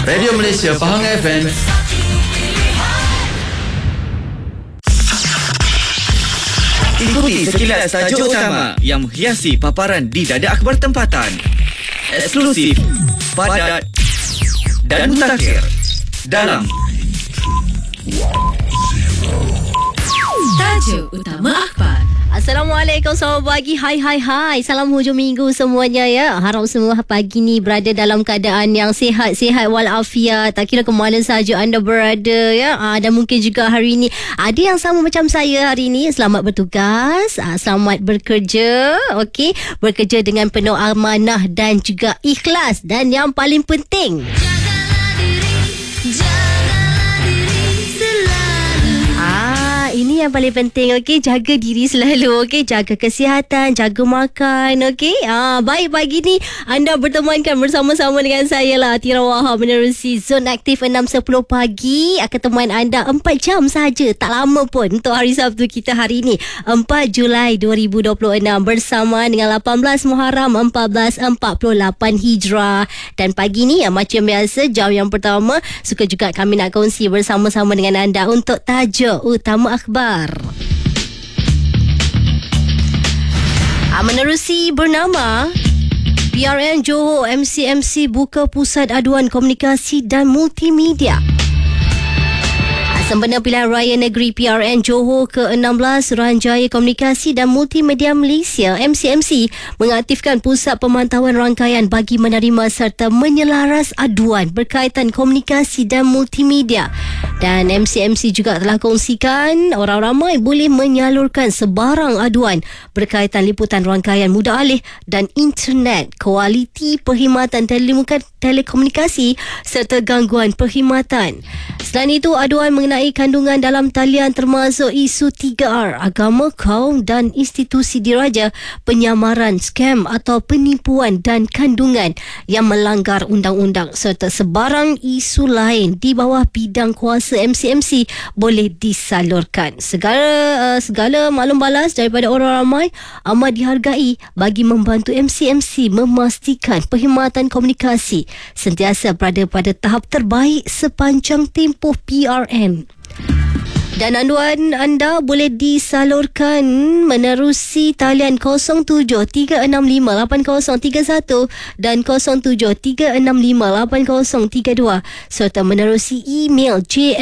Radio Malaysia Pahang FM. Ikuti sekilas tajuk utama yang menghiasi paparan di dada akhbar tempatan. Eksklusif, padat dan mutakhir dalam Tajuk Utama Akhbar. Assalamualaikum, selamat pagi. Hai. Salam hujung minggu semuanya ya. Harap semua pagi ni berada dalam keadaan yang sihat walafiat. Tak kira ke mana saja anda berada ya. Dan mungkin juga hari ini ada yang sama macam saya hari ini. Selamat bertugas, selamat bekerja. Okey, bekerja dengan penuh amanah dan juga ikhlas. Dan yang paling penting, ini yang paling penting, okey, jaga diri selalu, okey, jaga kesihatan, jaga makan, okey. Baik, pagi ni anda bertemankan bersama-sama dengan saya lah, Tira Wahab, menerusi Zon Aktif 6.10 pagi. Akan teman anda 4 jam saja, tak lama pun untuk hari Sabtu kita hari ini 4 Julai 2026 bersama dengan 18 Muharram 1448 Hijrah. Dan pagi ni macam biasa, jam yang pertama suka juga kami nak kongsi bersama-sama dengan anda untuk tajuk utama akhbar. Menerusi bernama PRN Johor MCMC buka pusat aduan komunikasi dan multimedia. Sempena Pilihan Raya Negeri PRN Johor ke-16, Suruhanjaya Komunikasi dan Multimedia Malaysia MCMC mengaktifkan pusat pemantauan rangkaian bagi menerima serta menyelaras aduan berkaitan komunikasi dan multimedia. Dan MCMC juga telah kongsikan orang ramai boleh menyalurkan sebarang aduan berkaitan liputan rangkaian mudah alih dan internet, kualiti perkhidmatan telekomunikasi serta gangguan perkhidmatan. Selain itu, aduan mengenai kandungan dalam talian termasuk isu 3R, agama, kaum dan institusi diraja, penyamaran, skam atau penipuan dan kandungan yang melanggar undang-undang serta sebarang isu lain di bawah bidang kuasa MCMC boleh disalurkan. Segala maklum balas daripada orang ramai amat dihargai bagi membantu MCMC memastikan perkhidmatan komunikasi sentiasa berada pada tahap terbaik sepanjang tempoh PRN. Dan aduan anda boleh disalurkan menerusi talian 07-365-8031 dan 07-365-8032 serta menerusi email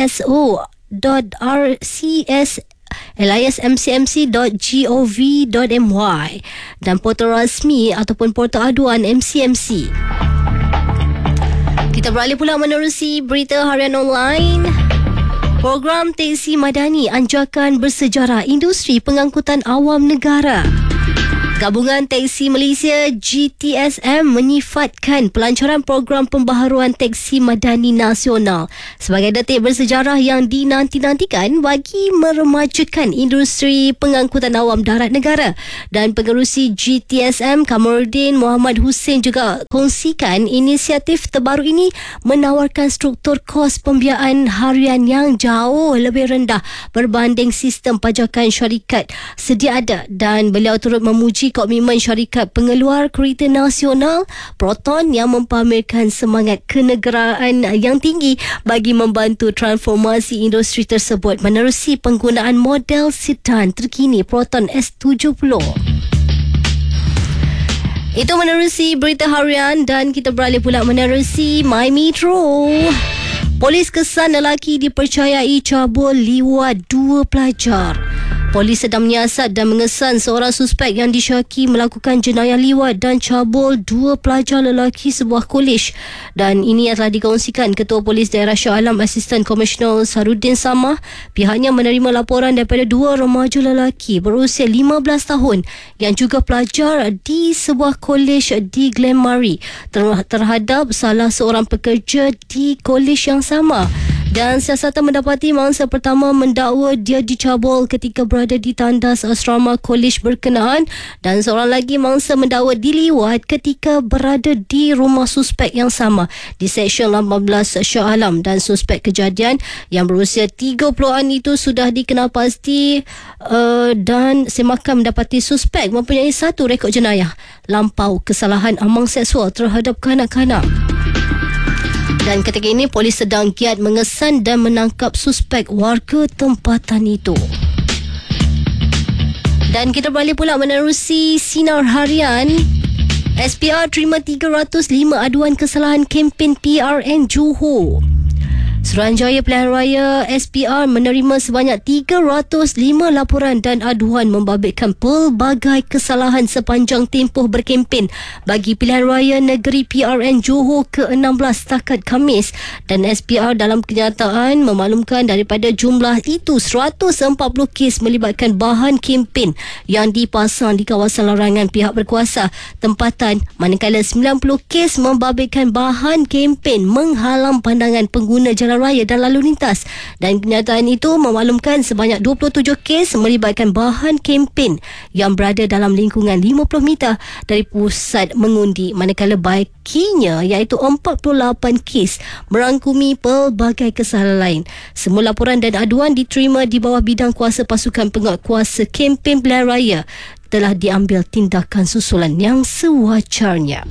jso.rcs@mcmc.gov.my dan portal rasmi ataupun portal aduan MCMC. Kita beralih pula menerusi berita harian online. Program Teksi Madani anjakan bersejarah industri pengangkutan awam negara. Gabungan Teksi Malaysia GTSM menyifatkan pelancaran program pembaharuan Teksi Madani Nasional sebagai detik bersejarah yang dinanti-nantikan bagi meremajukan industri pengangkutan awam darat negara. Dan pengerusi GTSM Kamarudin Muhammad Hussein juga kongsikan inisiatif terbaru ini menawarkan struktur kos pembiayaan harian yang jauh lebih rendah berbanding sistem pajakan syarikat sedia ada. Dan beliau turut memuji komitmen syarikat pengeluar kereta nasional Proton yang mempamerkan semangat kenegaraan yang tinggi bagi membantu transformasi industri tersebut menerusi penggunaan model sedan terkini Proton S70. Itu menerusi berita harian dan kita beralih pula menerusi My Metro. Polis kesan lelaki dipercayai cabul liwat 2 pelajar. Polis sedang menyiasat dan mengesan seorang suspek yang disyaki melakukan jenayah liwat dan cabul 2 pelajar lelaki sebuah kolej. Dan ini yang telah dikongsikan Ketua Polis Daerah Shah Alam Asisten Komisioner Sarudin Samah. Pihaknya menerima laporan daripada 2 remaja lelaki berusia 15 tahun yang juga pelajar di sebuah kolej di Glenmarie terhadap salah seorang pekerja di kolej yang sama. Dan siasatan mendapati mangsa pertama mendakwa dia dicabul ketika berada di tandas asrama kolej berkenaan dan seorang lagi mangsa mendakwa diliwat ketika berada di rumah suspek yang sama di Seksyen 18 Shah Alam. Dan suspek kejadian yang berusia 30-an itu sudah dikenal pasti dan semakan mendapati suspek mempunyai 1 rekod jenayah lampau kesalahan amang seksual terhadap kanak-kanak. Dan ketika ini polis sedang giat mengesan dan menangkap suspek warga tempatan itu. Dan kita balik pula menerusi Sinar Harian. SPR terima 305 aduan kesalahan kempen PRN Johor. Suruhanjaya Pilihan Raya SPR menerima sebanyak 305 laporan dan aduan membabitkan pelbagai kesalahan sepanjang tempoh berkempen bagi Pilihan Raya Negeri PRN Johor ke-16 setakat Khamis, dan SPR dalam kenyataan memaklumkan daripada jumlah itu 140 kes melibatkan bahan kempen yang dipasang di kawasan larangan pihak berkuasa tempatan, manakala 90 kes membabitkan bahan kempen menghalang pandangan pengguna jalan raya dan lalu lintas. Dan kenyataan itu memaklumkan sebanyak 27 kes melibatkan bahan kempen yang berada dalam lingkungan 50 meter dari pusat mengundi, manakala bakinya iaitu 48 kes merangkumi pelbagai kesalahan lain. Semua laporan dan aduan diterima di bawah bidang kuasa pasukan penguatkuasa kempen Pilihan Raya. Telah diambil tindakan susulan yang sewajarnya.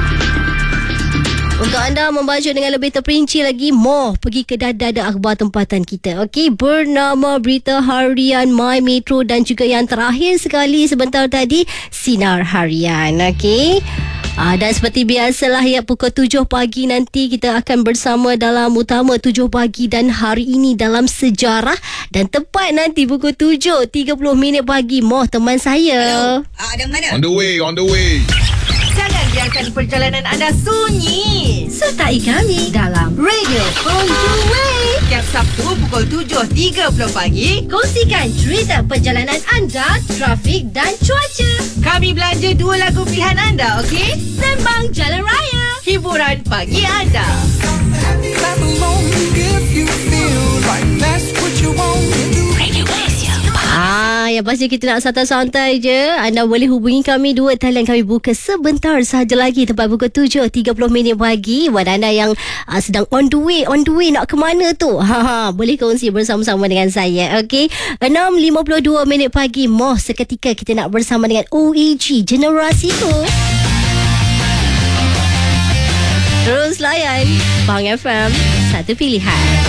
Untuk anda membaca dengan lebih terperinci lagi, pergi ke dada akhbar tempatan kita. Okey, bernama Berita Harian My Metro dan juga yang terakhir sekali sebentar tadi, Sinar Harian. Okey. Dan seperti biasalah ya, pukul 7 pagi nanti kita akan bersama dalam Utama 7 pagi dan hari ini dalam sejarah, dan tepat nanti pukul 7.30 pagi teman saya. Ada mana? On the way. Jangan biarkan perjalanan anda sunyi. Sertai kami dalam Radio On The Way. Setiap Sabtu pukul 7.30 pagi. Kongsikan cerita perjalanan anda, trafik dan cuaca. Kami belanja 2 lagu pilihan anda, okey? Sembang Jalan Raya. Hiburan pagi anda. Clap along if you feel like that's what you want to do. Yang pasti kita nak santai-santai je. Anda boleh hubungi kami, 2 talian kami buka sebentar sahaja lagi tepat pukul 7.30 pagi. Buat anda yang sedang on the way nak ke mana tu? Boleh kongsi bersama-sama dengan saya. Okey, 6.52 pagi. Seketika kita nak bersama dengan OAG Generasi tu. Terus layan Bang FM, satu pilihan.